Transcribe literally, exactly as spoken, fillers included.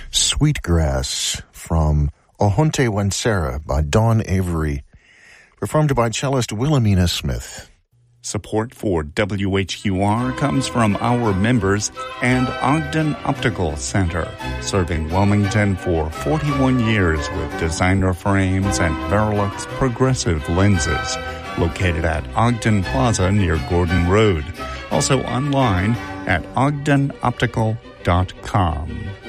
Sweetgrass from Ohonte Wansera by Dawn Avery, performed by cellist Wilhelmina Smith. Support for W H Q R comes from our members and Ogden Optical Center, serving Wilmington for forty-one years with designer frames and Verilux progressive lenses, located at Ogden Plaza near Gordon Road. Also online at ogden optical dot com.